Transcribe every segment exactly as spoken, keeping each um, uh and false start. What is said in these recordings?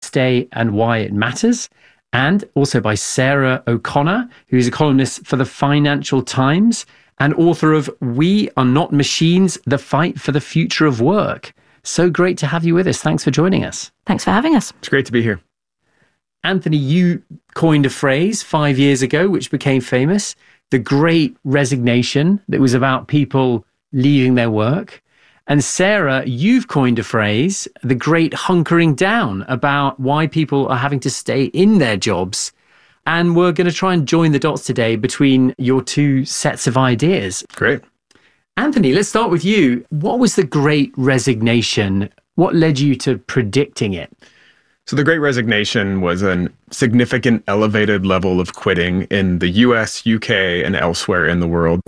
stay and why it matters. And also by Sarah O'Connor, who's a columnist for the Financial Times and author of We Are Not Machines, The Fight for the Future of Work. So great to have you with us. Thanks for joining us. Thanks for having us. It's great to be here. Anthony, you coined a phrase five years ago, which became famous, the Great Resignation, that was about people leaving their work. And Sarah, you've coined a phrase, the Great Hunkering Down, about why people are having to stay in their jobs. And we're going to try and join the dots today between your two sets of ideas. Great. Anthony, let's start with you. What was the Great Resignation? What led you to predicting it? So the Great Resignation was a significant elevated level of quitting in the U S, U K, and elsewhere in the world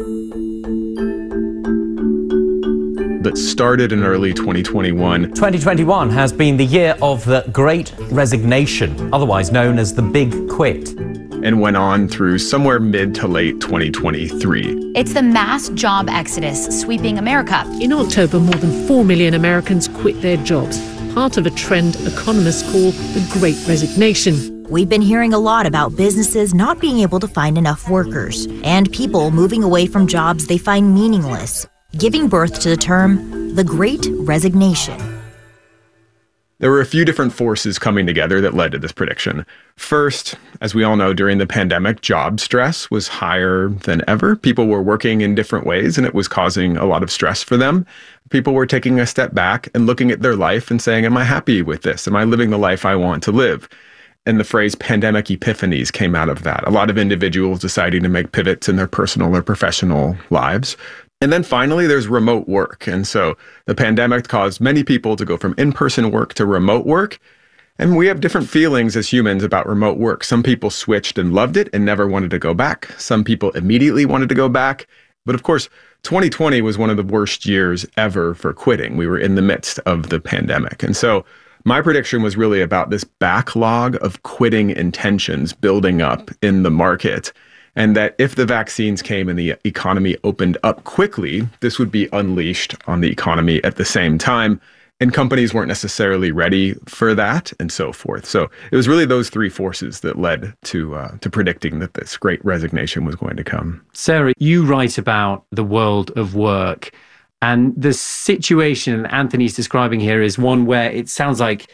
that started in early twenty twenty-one. twenty twenty-one has been the year of the Great Resignation, otherwise known as the Big Quit, and went on through somewhere mid to late twenty twenty-three. It's the mass job exodus sweeping America. In October, more than four million Americans quit their jobs, part of a trend economists call the Great Resignation. We've been hearing a lot about businesses not being able to find enough workers and people moving away from jobs they find meaningless, giving birth to the term the Great Resignation. There were a few different forces coming together that led to this prediction. First, as we all know, during the pandemic, job stress was higher than ever. People were working in different ways, and it was causing a lot of stress for them. People were taking a step back and looking at their life and saying, am I happy with this? Am I living the life I want to live? And the phrase pandemic epiphanies came out of that. A lot of individuals deciding to make pivots in their personal or professional lives. And then finally, there's remote work. And so the pandemic caused many people to go from in-person work to remote work. And we have different feelings as humans about remote work. Some people switched and loved it and never wanted to go back. Some people immediately wanted to go back. But of course, twenty twenty was one of the worst years ever for quitting. We were in the midst of the pandemic. And so my prediction was really about this backlog of quitting intentions building up in the market. And that if the vaccines came and the economy opened up quickly, this would be unleashed on the economy at the same time. And companies weren't necessarily ready for that and so forth. So it was really those three forces that led to uh, to predicting that this Great Resignation was going to come. Sarah, you write about the world of work. And the situation Anthony's describing here is one where it sounds like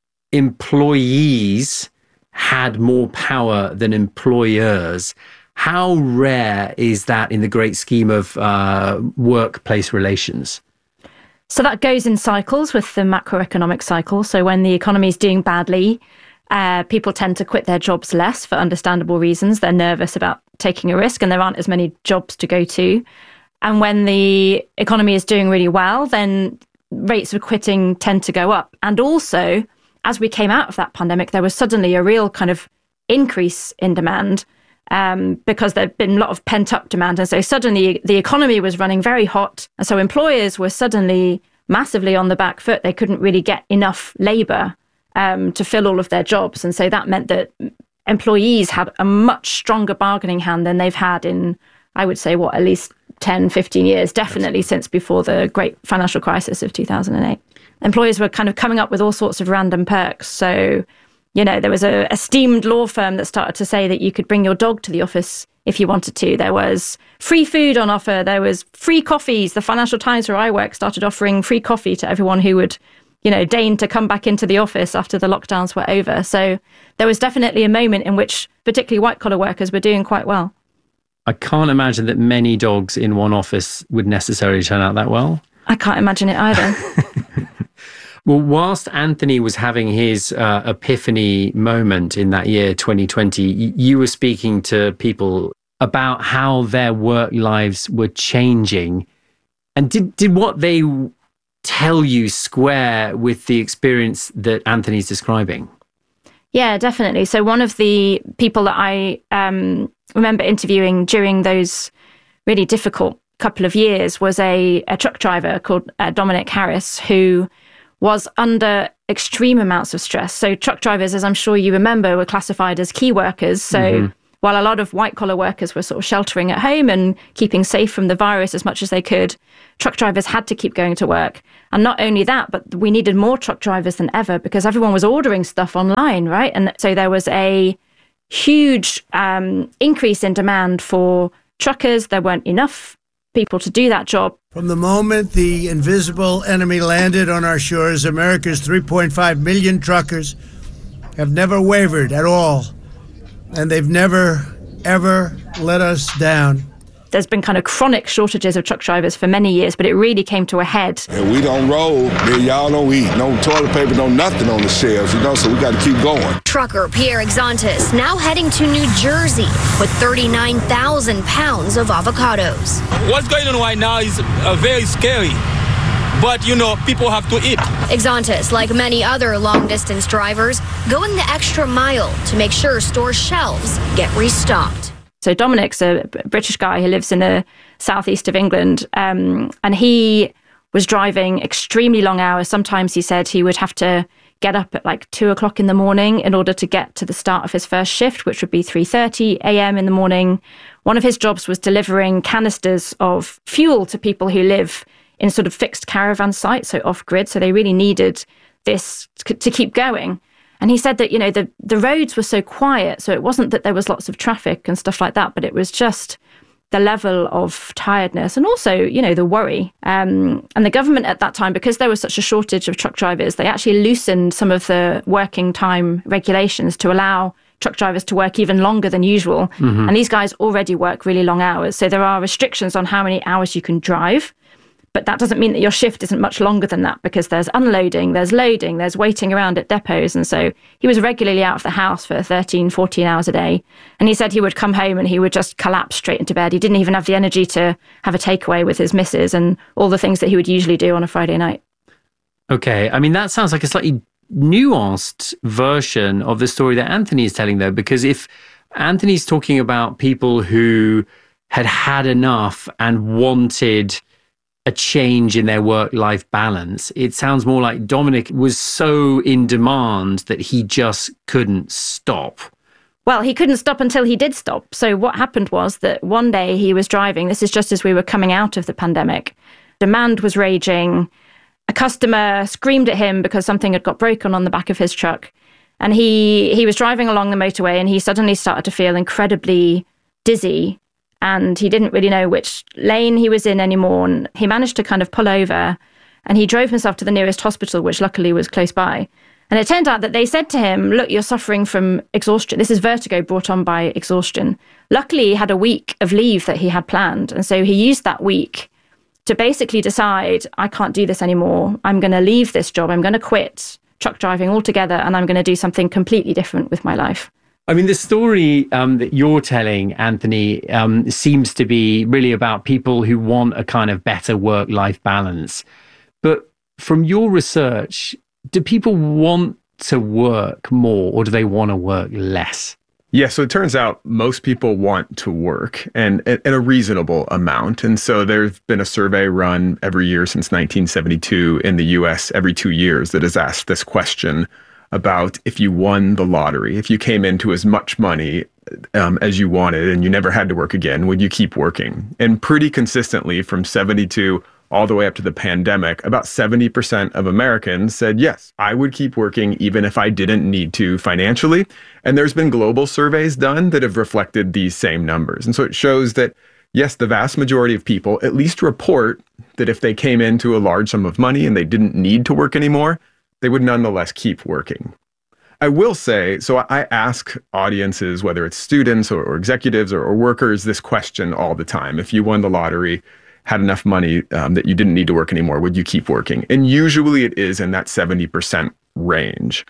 employees had more power than employers. How rare is that in the great scheme of uh, workplace relations? So that goes in cycles with the macroeconomic cycle. So when the economy is doing badly, uh, people tend to quit their jobs less for understandable reasons. They're nervous about taking a risk and there aren't as many jobs to go to. And when the economy is doing really well, then rates of quitting tend to go up. And also, as we came out of that pandemic, there was suddenly a real kind of increase in demand. Um, because there'd been a lot of pent-up demand. And so suddenly the economy was running very hot. And so employers were suddenly massively on the back foot. They couldn't really get enough labour um, to fill all of their jobs. And so that meant that employees had a much stronger bargaining hand than they've had in, I would say, what, at least ten, fifteen years, definitely since before the great financial crisis of two thousand eight. Employers were kind of coming up with all sorts of random perks. So you know, there was a esteemed law firm that started to say that you could bring your dog to the office if you wanted to. There was free food on offer. There was free coffees. The Financial Times, where I work, started offering free coffee to everyone who would, you know, deign to come back into the office after the lockdowns were over. So there was definitely a moment in which particularly white-collar workers were doing quite well. I can't imagine that many dogs in one office would necessarily turn out that well. I can't imagine it either. Well, whilst Anthony was having his uh, epiphany moment in that year, twenty twenty, y- you were speaking to people about how their work lives were changing. And did, did what they tell you square with the experience that Anthony's describing? Yeah, definitely. So one of the people that I um, remember interviewing during those really difficult couple of years was a, a truck driver called uh, Dominic Harris, who was under extreme amounts of stress. So truck drivers, as I'm sure you remember, were classified as key workers. So mm-hmm. while a lot of white-collar workers were sort of sheltering at home and keeping safe from the virus as much as they could, truck drivers had to keep going to work. And not only that, but we needed more truck drivers than ever because everyone was ordering stuff online, right? And so there was a huge um, increase in demand for truckers. There weren't enough people to do that job. From the moment the invisible enemy landed on our shores, America's three point five million truckers have never wavered at all. And they've never, ever let us down. There's been kind of chronic shortages of truck drivers for many years, but it really came to a head. And we don't roll, then y'all don't eat. No toilet paper, no nothing on the shelves, you know, so we got to keep going. Trucker Pierre Exantis now heading to New Jersey with thirty-nine thousand pounds of avocados. What's going on right now is uh, very scary. But, you know, people have to eat. Exantis, like many other long-distance drivers, going the extra mile to make sure store shelves get restocked. So Dominic's a British guy who lives in the southeast of England, um, and he was driving extremely long hours. Sometimes he said he would have to get up at like two o'clock in the morning in order to get to the start of his first shift, which would be three thirty a.m. in the morning. One of his jobs was delivering canisters of fuel to people who live in sort of fixed caravan sites, so off-grid. So they really needed this to keep going. And he said that, you know, the, the roads were so quiet, so it wasn't that there was lots of traffic and stuff like that, but it was just the level of tiredness and also, you know, the worry. Um, and the government at that time, because there was such a shortage of truck drivers, they actually loosened some of the working time regulations to allow truck drivers to work even longer than usual. Mm-hmm. And these guys already work really long hours. So there are restrictions on how many hours you can drive. But that doesn't mean that your shift isn't much longer than that because there's unloading, there's loading, there's waiting around at depots. And so he was regularly out of the house for thirteen, fourteen hours a day. And he said he would come home and he would just collapse straight into bed. He didn't even have the energy to have a takeaway with his missus and all the things that he would usually do on a Friday night. Okay. I mean, that sounds like a slightly nuanced version of the story that Anthony is telling, though, because if Anthony's talking about people who had had enough and wanted a change in their work-life balance, it sounds more like Dominic was so in demand that he just couldn't stop. Well, he couldn't stop until he did stop. So what happened was that one day he was driving, this is just as we were coming out of the pandemic, demand was raging, a customer screamed at him because something had got broken on the back of his truck, and he he was driving along the motorway and he suddenly started to feel incredibly dizzy. And he didn't really know which lane he was in anymore. And he managed to kind of pull over and he drove himself to the nearest hospital, which luckily was close by. And it turned out that they said to him, look, you're suffering from exhaustion. This is vertigo brought on by exhaustion. Luckily, he had a week of leave that he had planned. And so he used that week to basically decide, I can't do this anymore. I'm going to leave this job. I'm going to quit truck driving altogether and I'm going to do something completely different with my life. I mean, the story um, that you're telling, Anthony, um, seems to be really about people who want a kind of better work-life balance. But from your research, do people want to work more or do they want to work less? Yeah, so it turns out most people want to work and at a reasonable amount. And so there's been a survey run every year since nineteen seventy-two in the U S every two years that has asked this question about if you won the lottery, if you came into as much money um, as you wanted and you never had to work again, would you keep working? And pretty consistently from seventy-two all the way up to the pandemic, about seventy percent of Americans said, yes, I would keep working even if I didn't need to financially. And there's been global surveys done that have reflected these same numbers. And so it shows that, yes, the vast majority of people at least report that if they came into a large sum of money and they didn't need to work anymore, they would nonetheless keep working. I will say, so I ask audiences, whether it's students or, or executives or, or workers, this question all the time. If you won the lottery, had enough money um, that you didn't need to work anymore, would you keep working? And usually it is in that seventy percent range.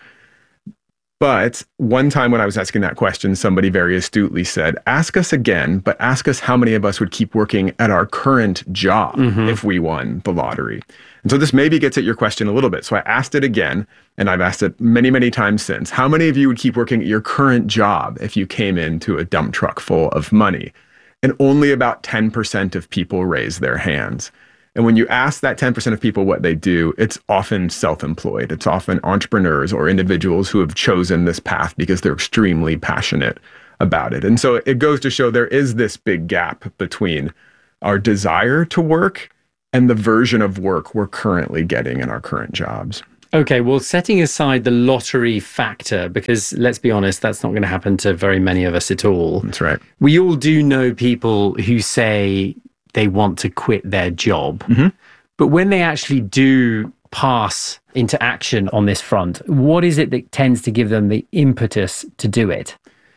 But one time when I was asking that question, somebody very astutely said, ask us again, but ask us how many of us would keep working at our current job mm-hmm. if we won the lottery. And so this maybe gets at your question a little bit. So I asked it again, and I've asked it many, many times since. How many of you would keep working at your current job if you came into a dump truck full of money? And only about ten percent of people raise their hands. And when you ask that ten percent of people what they do, it's often self-employed. It's often entrepreneurs or individuals who have chosen this path because they're extremely passionate about it. And so it goes to show there is this big gap between our desire to work and the version of work we're currently getting in our current jobs. Okay, well, setting aside the lottery factor, because let's be honest, that's not going to happen to very many of us at all. That's right. We all do know people who say they want to quit their job. Mm-hmm. But when they actually do pass into action on this front, what is it that tends to give them the impetus to do it?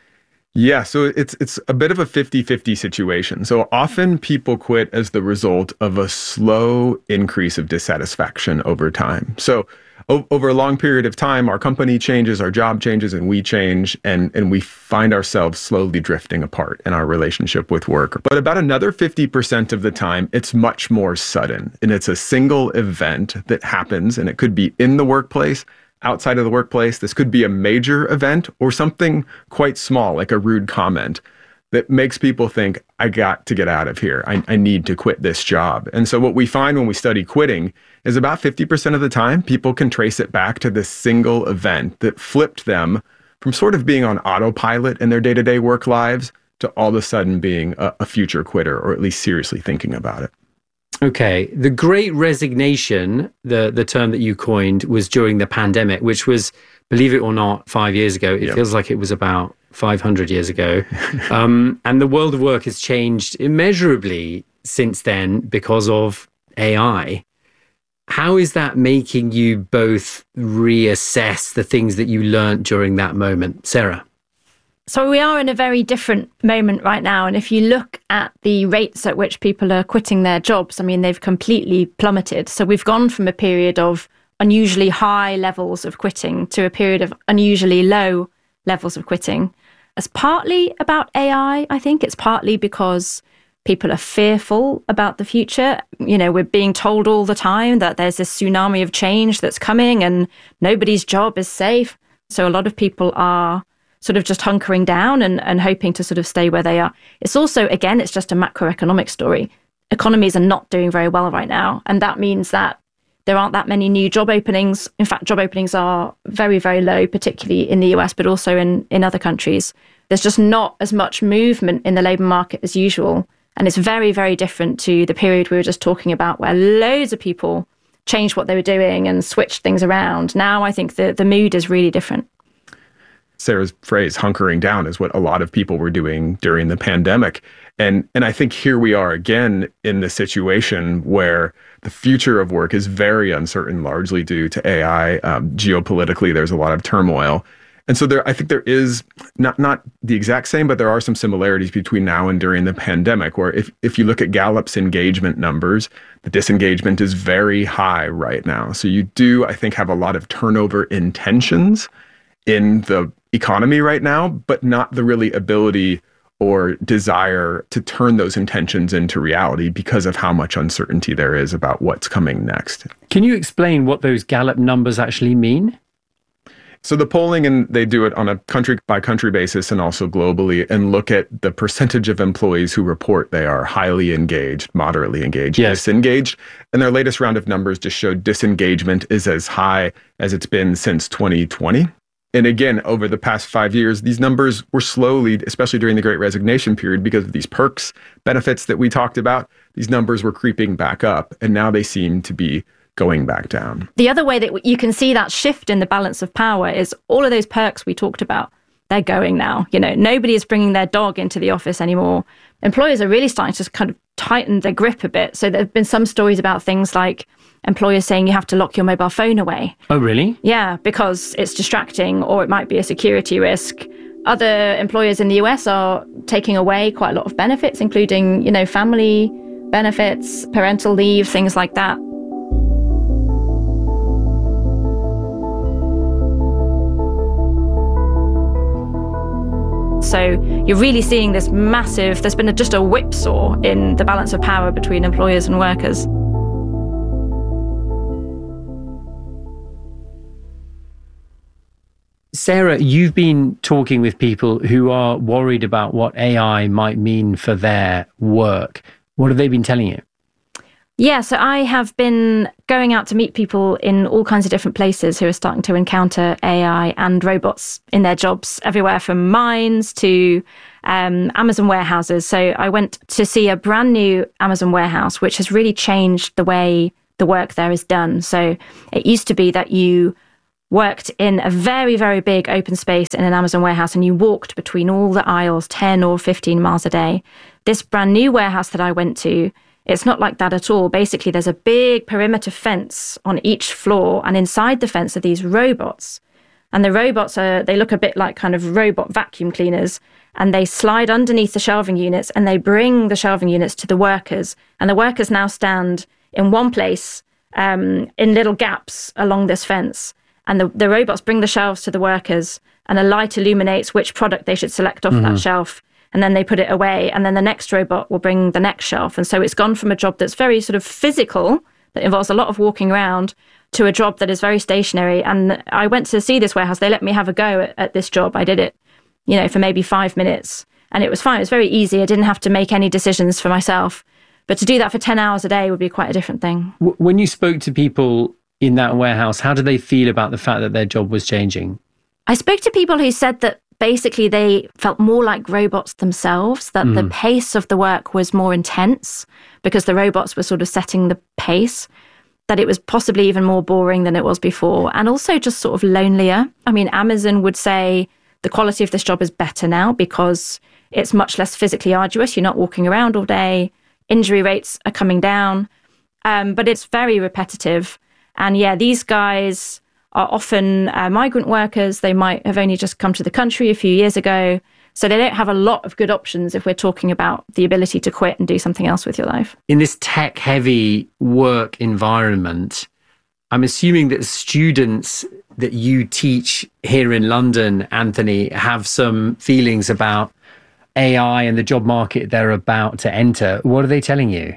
Yeah, so it's it's a bit of a fifty-fifty situation. So often people quit as the result of a slow increase of dissatisfaction over time. So o- over a long period of time, our company changes, our job changes, and we change, and, and we find ourselves slowly drifting apart in our relationship with work. But about another fifty percent of the time, it's much more sudden, and it's a single event that happens, and it could be in the workplace, outside of the workplace. This could be a major event or something quite small, like a rude comment that makes people think, I got to get out of here. I, I need to quit this job. And so what we find when we study quitting is about fifty percent of the time, people can trace it back to this single event that flipped them from sort of being on autopilot in their day-to-day work lives to all of a sudden being a, a future quitter, or at least seriously thinking about it. Okay. The Great Resignation, the, the term that you coined, was during the pandemic, which was, believe it or not, five years ago. It yep. feels like it was about five hundred years ago. um, and the world of work has changed immeasurably since then because of A I. How is that making you both reassess the things that you learned during that moment? Sarah? So we are in a very different moment right now. And if you look at the rates at which people are quitting their jobs, I mean, they've completely plummeted. So we've gone from a period of unusually high levels of quitting to a period of unusually low levels of quitting. It's partly about A I, I think. It's partly because people are fearful about the future. You know, we're being told all the time that there's this tsunami of change that's coming and nobody's job is safe. So a lot of people are sort of just hunkering down and, and hoping to sort of stay where they are. It's also, again, it's just a macroeconomic story. Economies are not doing very well right now. And that means that there aren't that many new job openings. In fact, job openings are very, very low, particularly in the U S, but also in, in other countries. There's just not as much movement in the labour market as usual. And it's very, very different to the period we were just talking about, where loads of people changed what they were doing and switched things around. Now I think the, the mood is really different. Sarah's phrase, hunkering down, is what a lot of people were doing during the pandemic. And and I think here we are again in the situation where the future of work is very uncertain, largely due to A I. Um, geopolitically, there's a lot of turmoil. And so there, I think there is not not the exact same, but there are some similarities between now and during the pandemic, where if, if you look at Gallup's engagement numbers, the disengagement is very high right now. So you do, I think, have a lot of turnover intentions in the economy right now, but not the really ability or desire to turn those intentions into reality because of how much uncertainty there is about what's coming next. Can you explain what those Gallup numbers actually mean? So the polling, and they do it on a country by country basis and also globally, and look at the percentage of employees who report they are highly engaged, moderately engaged, yes. disengaged. And their latest round of numbers just showed disengagement is as high as it's been since twenty twenty. And again, over the past five years, these numbers were slowly, especially during the Great Resignation period, because of these perks, benefits that we talked about, these numbers were creeping back up, and now they seem to be going back down. The other way that you can see that shift in the balance of power is all of those perks we talked about, they're going now. You know, nobody is bringing their dog into the office anymore. Employers are really starting to kind of tighten their grip a bit. So there have been some stories about things like employers saying you have to lock your mobile phone away. Oh, really? Yeah, because it's distracting or it might be a security risk. Other employers in the U S are taking away quite a lot of benefits, including, you know, family benefits, parental leave, things like that. So you're really seeing this massive, there's been a, just a whipsaw in the balance of power between employers and workers. Sarah, you've been talking with people who are worried about what A I might mean for their work. What have they been telling you? Yeah, so I have been going out to meet people in all kinds of different places who are starting to encounter A I and robots in their jobs, everywhere from mines to um, Amazon warehouses. So I went to see a brand new Amazon warehouse, which has really changed the way the work there is done. So it used to be that you worked in a very, very big open space in an Amazon warehouse and you walked between all the aisles ten or fifteen miles a day. This brand new warehouse that I went to, it's not like that at all. Basically, there's a big perimeter fence on each floor, and inside the fence are these robots. And the robots are, they look a bit like kind of robot vacuum cleaners, and they slide underneath the shelving units and they bring the shelving units to the workers. And the workers now stand in one place um, in little gaps along this fence. And the, the robots bring the shelves to the workers, and a light illuminates which product they should select off mm-hmm. that shelf. And then they put it away, and then the next robot will bring the next shelf. And so it's gone from a job that's very sort of physical, that involves a lot of walking around, to a job that is very stationary. And I went to see this warehouse. They let me have a go at, at this job. I did it, you know, for maybe five minutes. And it was fine. It was very easy. I didn't have to make any decisions for myself. But to do that for ten hours a day would be quite a different thing. When you spoke to people in that warehouse, how did they feel about the fact that their job was changing? I spoke to people who said that basically they felt more like robots themselves, that mm. the pace of the work was more intense because the robots were sort of setting the pace, that it was possibly even more boring than it was before, and also just sort of lonelier. I mean, Amazon would say the quality of this job is better now because it's much less physically arduous. You're not walking around all day. Injury rates are coming down, um, but it's very repetitive. And yeah, these guys are often uh, migrant workers. They might have only just come to the country a few years ago. So they don't have a lot of good options if we're talking about the ability to quit and do something else with your life. In this tech-heavy work environment, I'm assuming that students that you teach here in London, Anthony, have some feelings about A I and the job market they're about to enter. What are they telling you?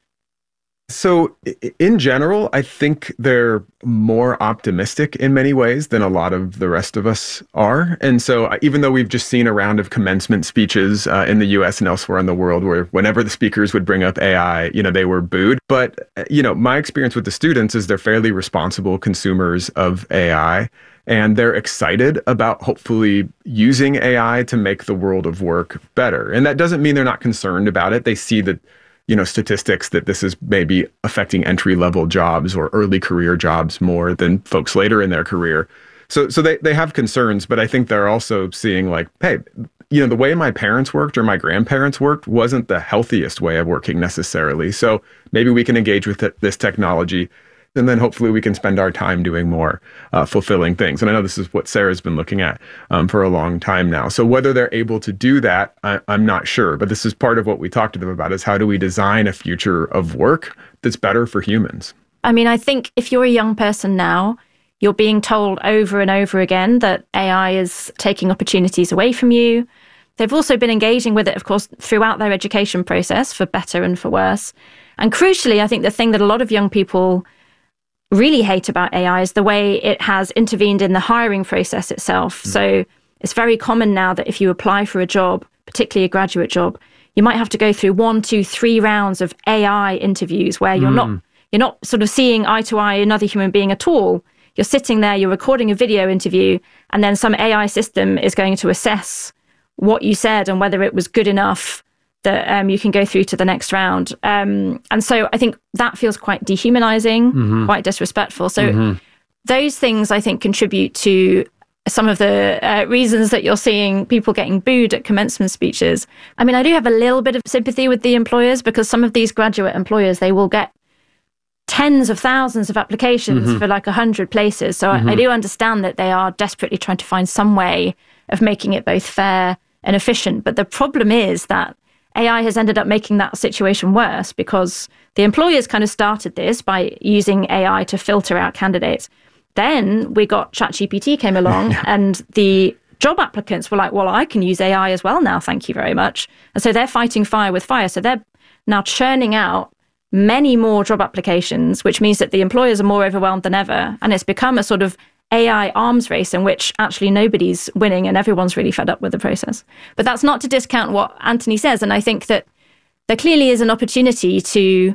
So in general, I think they're more optimistic in many ways than a lot of the rest of us are. And so even though we've just seen a round of commencement speeches uh, in the U S and elsewhere in the world where whenever the speakers would bring up A I, you know, they were booed. But, you know, my experience with the students is they're fairly responsible consumers of A I. And they're excited about hopefully using A I to make the world of work better. And that doesn't mean they're not concerned about it. They see that, you know, statistics that this is maybe affecting entry-level jobs or early career jobs more than folks later in their career. So so they, they have concerns, but I think they're also seeing like, hey, you know, the way my parents worked or my grandparents worked wasn't the healthiest way of working necessarily. So maybe we can engage with it, this technology, and then hopefully we can spend our time doing more uh, fulfilling things. And I know this is what Sarah's been looking at um, for a long time now. So whether they're able to do that, I, I'm not sure. But this is part of what we talked to them about, is how do we design a future of work that's better for humans? I mean, I think if you're a young person now, you're being told over and over again that A I is taking opportunities away from you. They've also been engaging with it, of course, throughout their education process, for better and for worse. And crucially, I think the thing that a lot of young people really hate about A I is the way it has intervened in the hiring process itself. Mm. So it's very common now that if you apply for a job, particularly a graduate job, you might have to go through one, two, three rounds of A I interviews where you're mm. not you're not sort of seeing eye to eye another human being at all. You're sitting there, you're recording a video interview, and then some A I system is going to assess what you said and whether it was good enough that um, you can go through to the next round. Um, and so I think that feels quite dehumanizing, mm-hmm. quite disrespectful. So mm-hmm. those things, I think, contribute to some of the uh, reasons that you're seeing people getting booed at commencement speeches. I mean, I do have a little bit of sympathy with the employers, because some of these graduate employers, they will get tens of thousands of applications mm-hmm. for like a hundred places. So mm-hmm. I, I do understand that they are desperately trying to find some way of making it both fair and efficient. But the problem is that A I has ended up making that situation worse, because the employers kind of started this by using A I to filter out candidates. Then we got ChatGPT came along yeah. and the job applicants were like, well, I can use A I as well now, thank you very much. And so they're fighting fire with fire. So they're now churning out many more job applications, which means that the employers are more overwhelmed than ever. And it's become a sort of A I arms race in which actually nobody's winning and everyone's really fed up with the process. But that's not to discount what Anthony says. And I think that there clearly is an opportunity to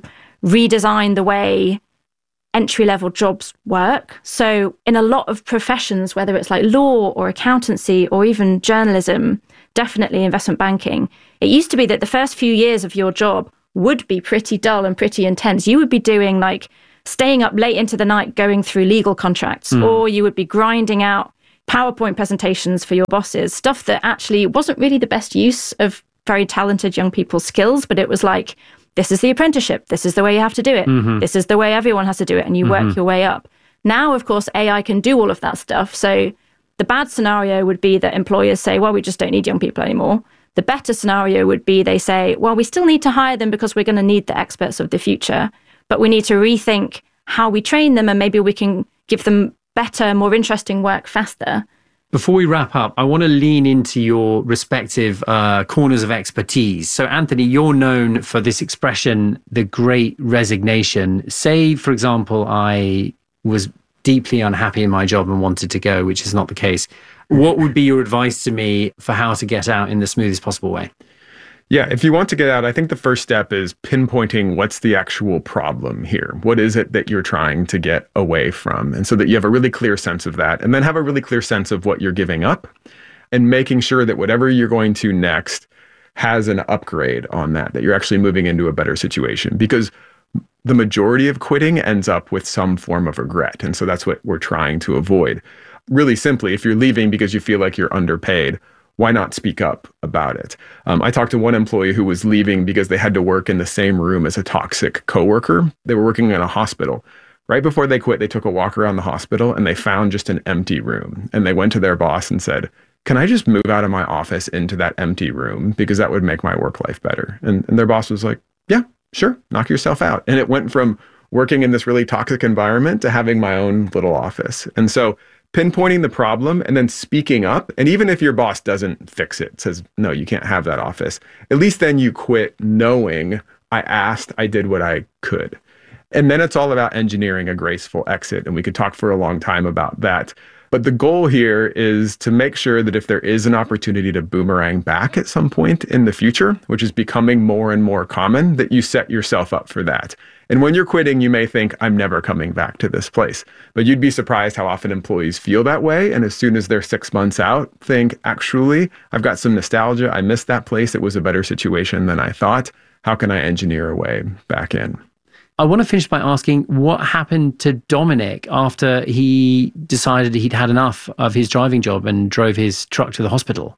redesign the way entry-level jobs work. So in a lot of professions, whether it's like law or accountancy or even journalism, definitely investment banking, it used to be that the first few years of your job would be pretty dull and pretty intense. You would be doing like staying up late into the night going through legal contracts, mm. or you would be grinding out PowerPoint presentations for your bosses, stuff that actually wasn't really the best use of very talented young people's skills, but it was like, this is the apprenticeship. This is the way you have to do it. Mm-hmm. This is the way everyone has to do it. And you mm-hmm. work your way up. Now, of course, A I can do all of that stuff. So the bad scenario would be that employers say, well, we just don't need young people anymore. The better scenario would be they say, well, we still need to hire them because we're going to need the experts of the future. But we need to rethink how we train them, and maybe we can give them better, more interesting work faster. Before we wrap up, I want to lean into your respective uh, corners of expertise. So, Anthony, you're known for this expression, the great resignation. Say, for example, I was deeply unhappy in my job and wanted to go, which is not the case. What would be your advice to me for how to get out in the smoothest possible way? Yeah, if you want to get out, I think the first step is pinpointing what's the actual problem here. What is it that you're trying to get away from? And so that you have a really clear sense of that, and then have a really clear sense of what you're giving up, and making sure that whatever you're going to next has an upgrade on that, that you're actually moving into a better situation. Because the majority of quitting ends up with some form of regret. And so that's what we're trying to avoid. Really simply, if you're leaving because you feel like you're underpaid, why not speak up about it? Um, I talked to one employee who was leaving because they had to work in the same room as a toxic coworker. They were working in a hospital. Right before they quit, they took a walk around the hospital and they found just an empty room. And they went to their boss and said, can I just move out of my office into that empty room? Because that would make my work life better. And, and their boss was like, yeah, sure, knock yourself out. And it went from working in this really toxic environment to having my own little office. And so pinpointing the problem and then speaking up. And even if your boss doesn't fix it, says, no, you can't have that office, at least then you quit knowing I asked, I did what I could. And then it's all about engineering a graceful exit. And we could talk for a long time about that. But the goal here is to make sure that if there is an opportunity to boomerang back at some point in the future, which is becoming more and more common, that you set yourself up for that. And when you're quitting, you may think, I'm never coming back to this place. But you'd be surprised how often employees feel that way. And as soon as they're six months out, think, actually, I've got some nostalgia. I missed that place. It was a better situation than I thought. How can I engineer a way back in? I want to finish by asking what happened to Dominic after he decided he'd had enough of his driving job and drove his truck to the hospital.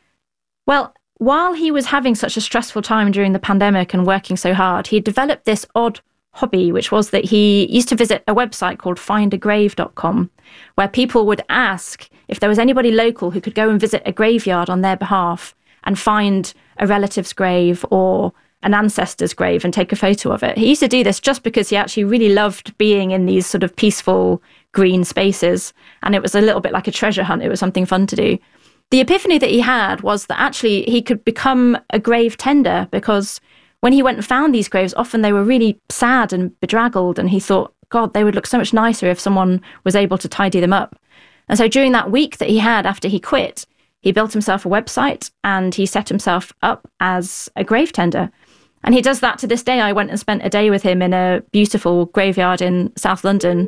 Well, while he was having such a stressful time during the pandemic and working so hard, he developed this odd hobby, which was that he used to visit a website called find a grave dot com, where people would ask if there was anybody local who could go and visit a graveyard on their behalf and find a relative's grave or an ancestor's grave and take a photo of it. He used to do this just because he actually really loved being in these sort of peaceful green spaces. And it was a little bit like a treasure hunt. It was something fun to do. The epiphany that he had was that actually he could become a grave tender, because when he went and found these graves, often they were really sad and bedraggled. And he thought, God, they would look so much nicer if someone was able to tidy them up. And so during that week that he had after he quit, he built himself a website and he set himself up as a grave tender. And he does that to this day. I went and spent a day with him in a beautiful graveyard in South London.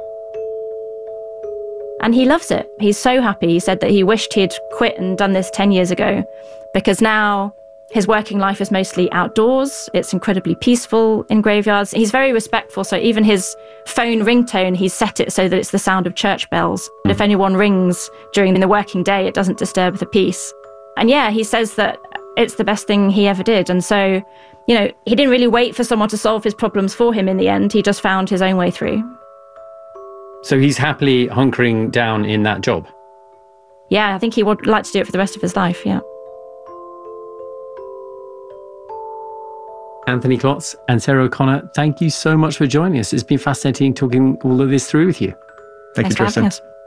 And he loves it. He's so happy. He said that he wished he'd quit and done this ten years ago, because now his working life is mostly outdoors. It's incredibly peaceful in graveyards. He's very respectful. So even his phone ringtone, he's set it so that it's the sound of church bells. And if anyone rings during the working day, it doesn't disturb the peace. And yeah, he says that it's the best thing he ever did. And so, you know, he didn't really wait for someone to solve his problems for him in the end. He just found his own way through. So he's happily hunkering down in that job? Yeah, I think he would like to do it for the rest of his life, yeah. Anthony Klotz and Sarah O'Connor, thank you so much for joining us. It's been fascinating talking all of this through with you. Thank you, Tristan.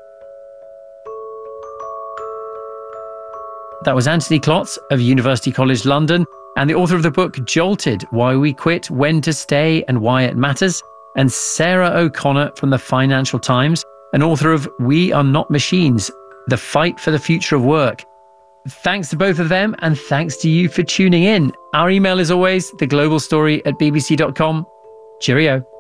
That was Anthony Klotz of University College London, and the author of the book Jolted, Why We Quit, When to Stay and Why It Matters, and Sarah O'Connor from the Financial Times, and author of We Are Not Machines, The Fight for the Future of Work. Thanks to both of them, and thanks to you for tuning in. Our email is always theglobalstory at b b c dot com. Cheerio.